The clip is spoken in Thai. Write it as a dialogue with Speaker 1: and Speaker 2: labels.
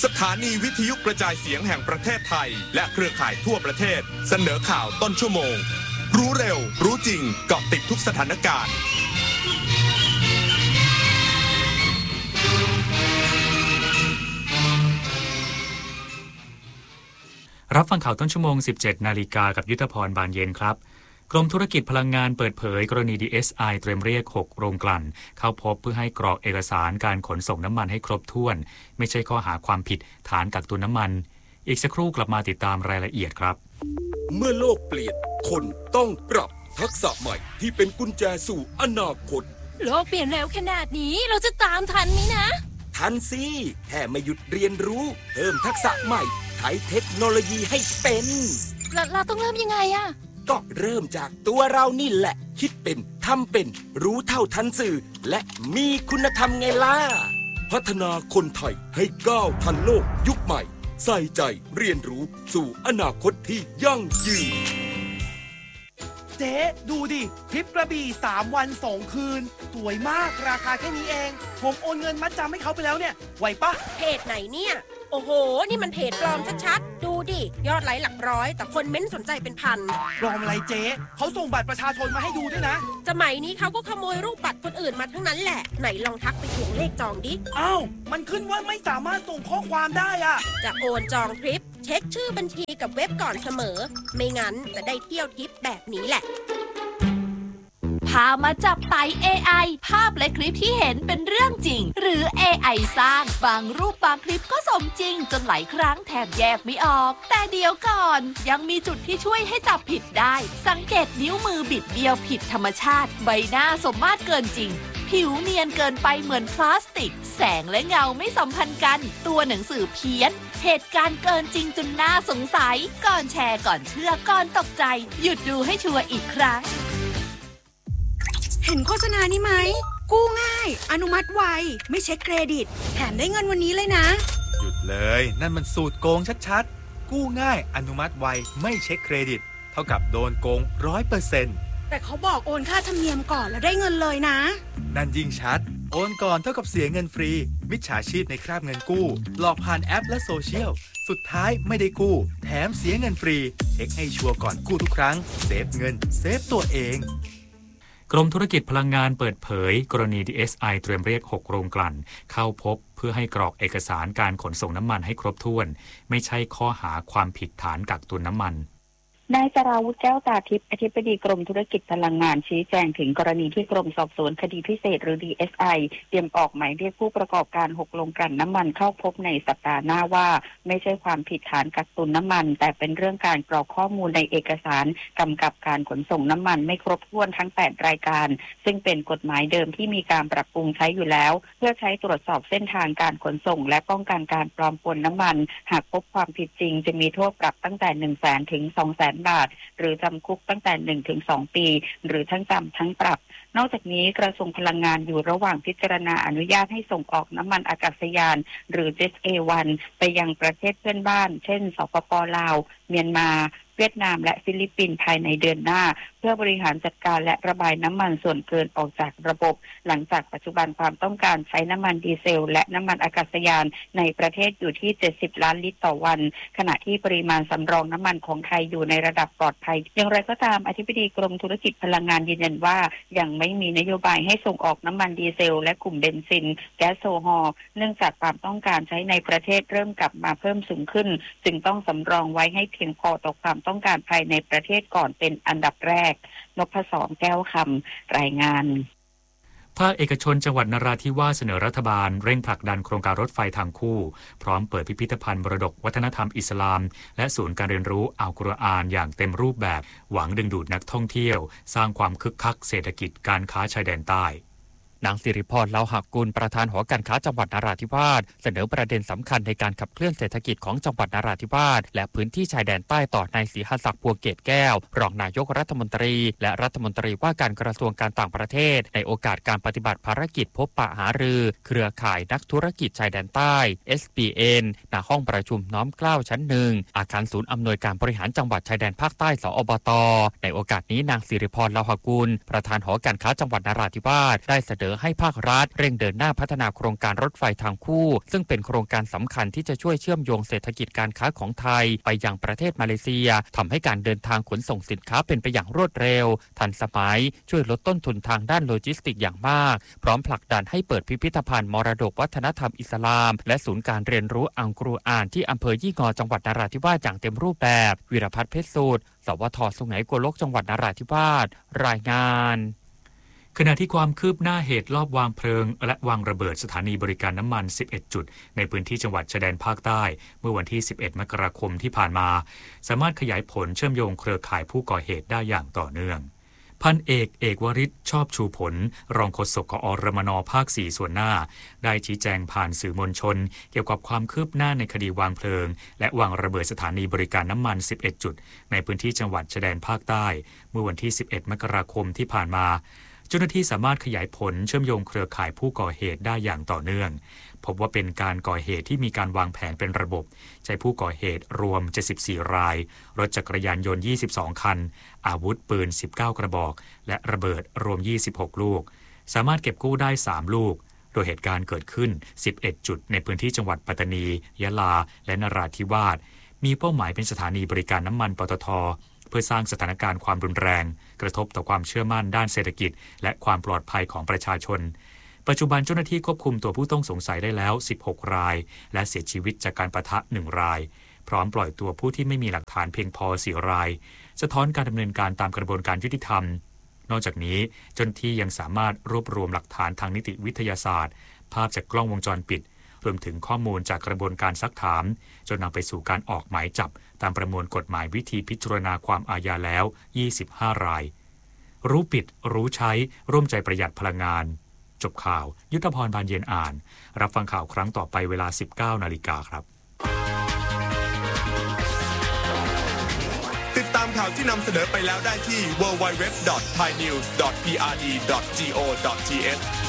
Speaker 1: สถานีวิทยุกระจายเสียงแห่งประเทศไทยและเครือข่ายทั่วประเทศเสนอข่าวต้นชั่วโมงรู้เร็วรู้จริงเกาะติดทุกสถานการณ์
Speaker 2: รับฟังข่าวต้นชั่วโมง 17 นาฬิกากับยุทธพรบานเย็นครับกรมธุรกิจพลังงานเปิดเผยกรณี DSI เตรียมเรียก6โรงกลั่นเข้าพบเพื่อให้กรอกเอกสารการขนส่งน้ำมันให้ครบถ้วนไม่ใช่ข้อหาความผิดฐานกักตุนน้ำมันอีกสักครู่กลับมาติดตามรายละเอียดครับ
Speaker 3: เมื่อโลกเปลี่ยนคนต้องปรับทักษะใหม่ที่เป็นกุญแจสู่อนาคต
Speaker 4: โลกเปลี่ยนแล้วขนาดนี้เราจะตามทันไหมนะ
Speaker 3: ทันสิแค่ไม่หยุดเรียนรู้เพิ่มทักษะใหม่ใช้เทคโนโลยีให้เป็น
Speaker 4: เราต้องเริ่มยังไงอะ
Speaker 3: ก็เริ่มจากตัวเรานี่แหละคิดเป็นทำเป็นรู้เท่าทันสื่อและมีคุณธรรมไงล่ะพัฒนาคนไทยให้ก้าวทันโลกยุคใหม่ใส่ใจเรียนรู้สู่อนาคตที่ยั่งยืน
Speaker 5: เจ๊ดูดิทริปกระบี่3 วัน 2 คืนสวยมากราคาแค่นี้เองผมโอนเงินมัดจำให้เขาไปแล้วเนี่ยไหวปะ
Speaker 4: เพจไหนเนี่ยโอ้โหนี่มันเพจปลอมชัดๆดูดิยอดไลค์หลักร้อยแต่คนเม้นสนใจเป็นพัน
Speaker 5: ปลอมอะไรเจ๊เขาส่งบัตรประชาชนมาให้ดูด้วยนะ
Speaker 4: สมัยนี้เขาก็ขโมยรูปบัตรคนอื่นมาทั้งนั้นแหละไหนลองทักไปทวงเลขจองดิ
Speaker 5: อ้าวมันขึ้นว่าไม่สามารถส่งข้อความได้อะ
Speaker 4: จะโอนจองทริปเช็คชื่อบัญชีกับเว็บก่อนเสมอไม่งั้นจะได้เที่ยวทริปแบบนี้แหละ
Speaker 6: พามาจับไต่ AI ภาพและคลิปที่เห็นเป็นเรื่องจริงหรือ AI สร้างบางรูปบางคลิปก็สมจริงจนหลายครั้งแทบแยกไม่ออกแต่เดี๋ยวก่อนยังมีจุดที่ช่วยให้จับผิดได้สังเกตนิ้วมือบิดเบี้ยวผิดธรรมชาติใบหน้าสมมาตรเกินจริงผิวเนียนเกินไปเหมือนพลาสติกแสงและเงาไม่สัมพันธ์กันตัวหนังสือเพี้ยนเหตุการณ์เกินจริงจนน่าสงสัยก่อนแชร์ก่อนเชื่อก่อนตกใจหยุดดูให้ชัวร์อีกครั้ง
Speaker 7: เห็นโฆษณานี้ไหมกู้ง่ายอนุมัติไวไม่เช็คเครดิตแถมได้เงินวันนี้เลยนะ
Speaker 8: หยุดเลยนั่นมันสูตรโกงชัดๆกู้ง่ายอนุมัติไวไม่เช็คเครดิตเท่ากับโดนโกง 100%
Speaker 7: แต่เขาบอกโอนค่าธรรมเนียมก่อนแล้วได้เงินเลยนะ
Speaker 8: นั่นยิ่งชัดโอนก่อนเท่ากับเสียเงินฟรีมิจฉาชีพในคราบเงินกู้หลอกผ่านแอปและโซเชียลสุดท้ายไม่ได้กู้แถมเสียเงินฟรีเช็คให้ชัวร์ก่อนกู้ทุกครั้งเซฟเงินเซฟตัวเอง
Speaker 2: กรมธุรกิจพลังงานเปิดเผยกรณี DSI เตรียมเรียก6โรงกลั่นเข้าพบเพื่อให้กรอกเอกสารการขนส่งน้ำมันให้ครบถ้วนไม่ใช่ข้อหาความผิดฐานกักตุนน้ำมัน
Speaker 9: นายสราวุฒิแก้วตาทิพย์อธิบดีกรมธุรกิจพลังงานชี้แจงถึงกรณีที่กรมสอบสวนคดีพิเศษหรือ DSI เตรียมออกหมายเรียกผู้ประกอบการ6โรงกลั่นน้ำมันเข้าพบในสัปดาห์หน้าว่าไม่ใช่ความผิดฐานกักตุนน้ำมันแต่เป็นเรื่องการกรอกข้อมูลในเอกสารกำกับการขนส่งน้ำมันไม่ครบถ้วนทั้ง8รายการซึ่งเป็นกฎหมายเดิมที่มีการปรับปรุงใช้อยู่แล้วเพื่อใช้ตรวจสอบเส้นทางการขนส่งและป้องกันการปลอมปนน้ำมันหากพบความผิดจริงจะมีโทษปรับตั้งแต่ 100,000 ถึง 200,000 บาทหรือจำคุกตั้งแต่ 1-2 ปีหรือทั้งจำทั้งปรับนอกจากนี้กระทรวงพลังงานอยู่ระหว่างพิจารณาอนุญาตให้ส่งออกน้ำมันอากาศยานหรือ Jet A1 ไปยังประเทศเพื่อนบ้านเช่นสปป.ลาวเมียนมาเวียดนามและฟิลิปปินส์ภายในเดือนหน้าเพื่อบริหารจัดการและระบายน้ำมันส่วนเกินออกจากระบบหลังจากปัจจุบันความต้องการใช้น้ำมันดีเซลและน้ำมันอากาศยานในประเทศอยู่ที่70ล้านลิตรต่อวันขณะที่ปริมาณสำรองน้ำมันของไทยอยู่ในระดับปลอดภัยอย่างไรก็ตามอธิบดีกรมธุรกิจพลังงานยืนยันว่ายังไม่มีนโยบายให้ส่งออกน้ำมันดีเซลและกลุ่มเบนซินแก๊สโซฮอล์เนื่องจากความต้องการใช้ในประเทศเริ่มกลับมาเพิ่มสูงขึ้นจึงต้องสำรองไว้ให้เพียงพอต่อความต้องการภายในประเทศก่อนเป็นอันดับแรกนพศรแก้วคำรายงาน
Speaker 2: ภาคเอกชนจังหวัดนราธิวาสเสนอรัฐบาลเร่งผลักดันโครงการรถไฟทางคู่พร้อมเปิดพิพิธภัณฑ์มรดกวัฒนธรรมอิสลามและศูนย์การเรียนรู้อัลกุรอานอย่างเต็มรูปแบบหวังดึงดูดนักท่องเที่ยวสร้างความคึกคักเศรษฐกิจการค้าชายแดนใต้นางสิริพร เลาหักกุลประธานหอการค้าจังหวัดนราธิวาสเสนอประเด็นสำคัญในการขับเคลื่อนเศรษฐกิจของจังหวัดนราธิวาสและพื้นที่ชายแดนใต้ต่อนายศรีหศักดิ์ พวงเกตแก้วรองนายกรัฐมนตรีและรัฐมนตรีว่าการกระทรวงการต่างประเทศในโอกาสการปฏิบัติภารกิจพบปะหารือเครือข่ายนักธุรกิจชายแดนใต้ SPN ณห้องประชุมน้อมเกล้าชั้น1อาคารศูนย์อำนวยการบริหารจังหวัดชายแดนภาคใต้สอบต.ในโอกาสนี้นางสิริพร เลาหักกุลประธานหอการค้าจังหวัดนราธิวาสได้เสนอ
Speaker 10: ให้ภาครัฐเร่งเดินหน้าพัฒนาโครงการรถไฟทางคู่ซึ่งเป็นโครงการสำคัญที่จะช่วยเชื่อมโยงเศรษฐกิจการค้าของไทยไปยังประเทศมาเลเซียทำให้การเดินทางขนส่งสินค้าเป็นไปอย่างรวดเร็วทันสมัยช่วยลดต้นทุนทางด้านโลจิสติกส์อย่างมากพร้อมผลักดันให้เปิดพิพิธภัณฑ์มรดกวัฒนธรรมอิสลามและศูนย์การเรียนรู้อัลกุรอานที่อำเภอยี่งอจังหวัดนราธิวาสอย่างเต็มรูปแบบวิรพัฒน์เพชรสูตรสวท.สุไหงโกลกจังหวัดนราธิวาสรายงาน
Speaker 2: ขณะที่ความคืบหน้าเหตุลอบวางเพลิงและวางระเบิดสถานีบริการน้ำมัน11จุดในพื้นที่จังหวัดชายแดนภาคใต้เมื่อวันที่11มกราคมที่ผ่านมาสามารถขยายผลเชื่อมโยงเครือข่ายผู้ก่อเหตุได้อย่างต่อเนื่องพันเอกวริศชอบชูผลรองโฆษกอรมน.ภาค4ส่วนหน้าได้ชี้แจงผ่านสื่อมวลชนเกี่ยวกับความคืบหน้าในคดีวางเพลิงและวางระเบิดสถานีบริการน้ำมัน11จุดในพื้นที่จังหวัดชายแดนภาคใต้เมื่อวันที่11มกราคมที่ผ่านมาเจ้าหน้าที่สามารถขยายผลเชื่อมโยงเครือข่ายผู้ก่อเหตุได้อย่างต่อเนื่องพบว่าเป็นการก่อเหตุที่มีการวางแผนเป็นระบบใช้ผู้ก่อเหตุรวม74รายรถจักรยานยนต์22คันอาวุธปืน19กระบอกและระเบิดรวม26ลูกสามารถเก็บกู้ได้3ลูกโดยเหตุการณ์เกิดขึ้น11จุดในพื้นที่จังหวัดปัตตานียะลาและนราธิวาสมีเป้าหมายเป็นสถานีบริการน้ำมันปตท.เพื่อสร้างสถานการณ์ความรุนแรงกระทบต่อความเชื่อมั่นด้านเศรษฐกิจและความปลอดภัยของประชาชนปัจจุบันเจ้าหน้าที่ควบคุมตัวผู้ต้องสงสัยได้แล้ว16รายและเสียชีวิตจากการปะทะ1รายพร้อมปล่อยตัวผู้ที่ไม่มีหลักฐานเพียงพอ4รายสะท้อนการดำเนินการตามกระบวนการยุติธรรมนอกจากนี้เจ้าหน้าที่ยังสามารถรวบรวมหลักฐานทางนิติวิทยาศาสตร์ภาพจากกล้องวงจรปิดรวมถึงข้อมูลจากกระบวนการซักถามจนนำไปสู่การออกหมายจับตามประมวลกฎหมายวิธีพิจารณาความอาญาแล้ว25รายรู้ปิดรู้ใช้ร่วมใจประหยัดพลังงานจบข่าวยุทธพรบานเย็นอ่านรับฟังข่าวครั้งต่อไปเวลา 19 นาฬิกาครับ
Speaker 1: ติดตามข่าวที่นำเสนอไปแล้วได้ที่ www.thainews.pre.go.th